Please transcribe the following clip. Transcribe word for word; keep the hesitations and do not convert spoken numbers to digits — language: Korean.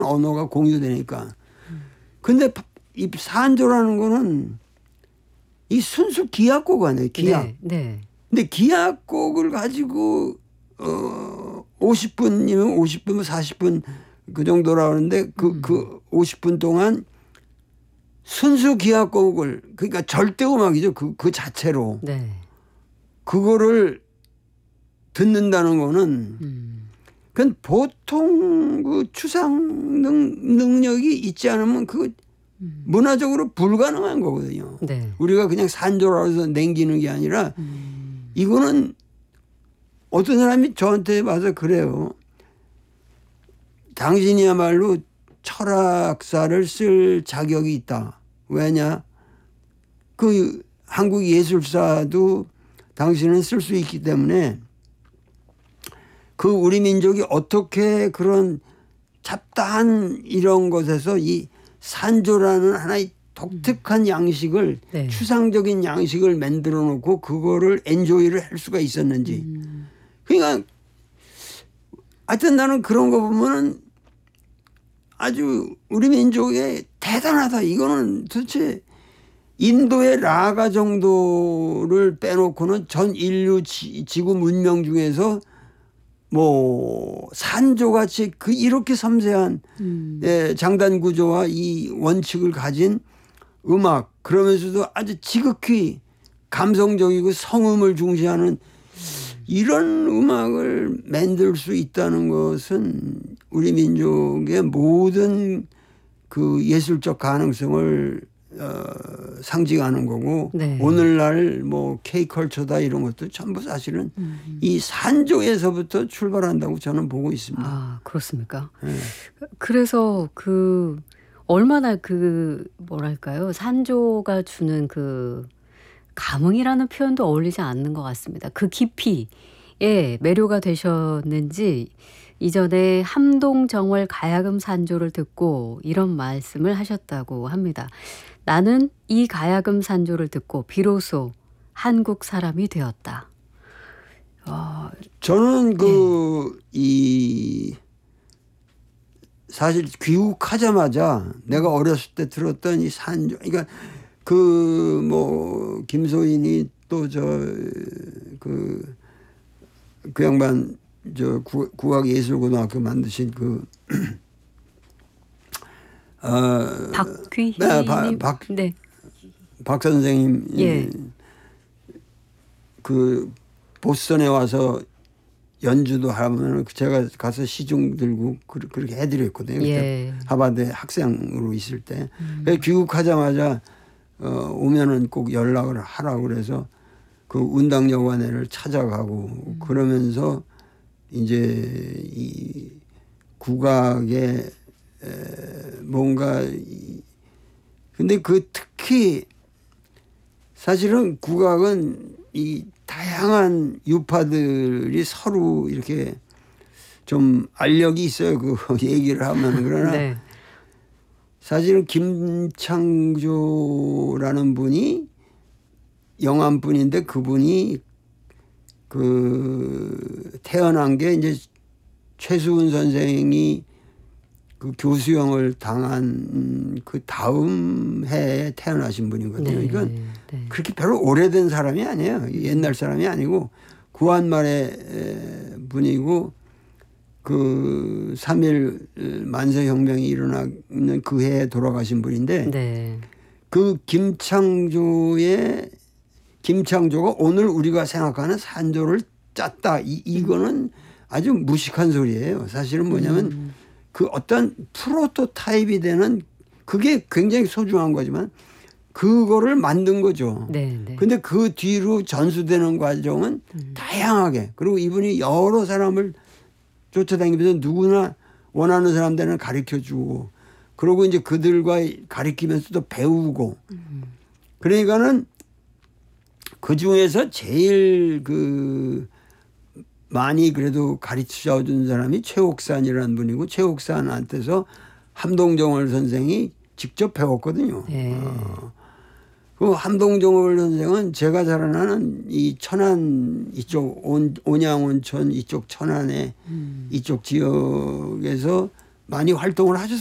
언어가 공유되니까. 근데 이 산조라는 거는 이 순수 기악곡 아니에요. 기악. 네, 네. 근데 기악곡을 가지고 어 오십 분이면 오십 분, 사십 분 그 정도라 그러는데 그, 음. 그 오십 분 동안 순수 기악곡을 그러니까 절대 음악이죠. 그, 그 자체로. 네. 그거를 듣는다는 거는 음. 그건 보통 그 추상 능, 능력이 있지 않으면 그 음. 문화적으로 불가능한 거거든요. 네. 우리가 그냥 산조라고 해서 냉기는 게 아니라 음. 이거는 어떤 사람이 저한테 와서 그래요. 당신이야말로 철학사를 쓸 자격이 있다. 왜냐? 그 한국 예술사도 당신은 쓸 수 있기 때문에 그 우리 민족이 어떻게 그런 잡다한 이런 것에서 이 산조라는 하나의 독특한 양식을 네. 추상적인 양식을 만들어 놓고 그거를 엔조이를 할 수가 있었는지. 음. 그러니까 하여튼 나는 그런 거 보면은 아주 우리 민족에 대단하다. 이거는 도대체 인도의 라가 정도를 빼놓고는 전 인류 지, 지구 문명 중에서 뭐 산조같이 그 이렇게 섬세한 음. 예, 장단 구조와 이 원칙을 가진 음악 그러면서도 아주 지극히 감성적이고 성음을 중시하는 이런 음악을 만들 수 있다는 것은 우리 민족의 모든 그 예술적 가능성을 어, 상징하는 거고 네. 오늘날 뭐 K컬처다 이런 것도 전부 사실은 음. 이 산조에서부터 출발한다고 저는 보고 있습니다. 아, 그렇습니까? 네. 그래서 그 얼마나 그 뭐랄까요? 산조가 주는 그 감흥이라는 표현도 어울리지 않는 것 같습니다. 그 깊이에 매료가 되셨는지 이전에 함동정월 가야금 산조를 듣고 이런 말씀을 하셨다고 합니다. 나는 이 가야금 산조를 듣고 비로소 한국 사람이 되었다. 어, 저는 그 이 사실 귀국하자마자 내가 어렸을 때 들었던 이 산조, 그러니까 그 뭐 김소인이 또 저 그 그 양반 저 국악예술고등학교 만드신 그 어, 박귀희 네, 박, 박, 네. 박 선생님 예. 그 보스턴에 와서 연주도 하면 제가 가서 시중 들고 그렇게 해드렸거든요. 그때 예. 하버드 학생으로 있을 때. 음. 귀국하자마자 어, 오면은 꼭 연락을 하라고 그래서 그 운당여관회를 찾아가고 음. 그러면서 이제 이 국악의 에 뭔가 이 근데 그 특히 사실은 국악은 이 다양한 유파들이 서로 이렇게 좀 알력이 있어요. 그 얘기를 하면 그러나 네. 사실은 김창조라는 분이 영암 분인데 그분이 그 태어난 게 이제 최수은 선생이 그 교수형을 당한 그 다음 해에 태어나신 분이거든요. 네. 그러니까 네. 그렇게 별로 오래된 사람이 아니에요. 옛날 사람이 아니고 구한 말의 분이고 그 삼일 만세혁명이 일어나는 그 해에 돌아가신 분인데 네. 그 김창조의 김창조가 오늘 우리가 생각하는 산조를 짰다. 이, 이거는 아주 무식한 소리예요. 사실은 뭐냐면 음. 그 어떤 프로토타입이 되는 그게 굉장히 소중한 거지만 그거를 만든 거죠. 네, 네. 근데 그 뒤로 전수되는 과정은 음. 다양하게 그리고 이분이 여러 사람을 쫓아다니면서 누구나 원하는 사람들은 가르쳐주고 그러고 이제 그들과 가르치면서 또 배우고 음. 그러니까는 그 중에서 제일 그 많이 그래도 가르쳐 준 사람이 최옥산이라는 분이고 최옥산한테서 함동정월 선생이 직접 배웠거든요. 네. 어. 그 함동정월 선생은 제가 자라나는 이 천안 이쪽 온, 온양온천 이쪽 천안에 음. 이쪽 지역에서 많이 활동을 하셨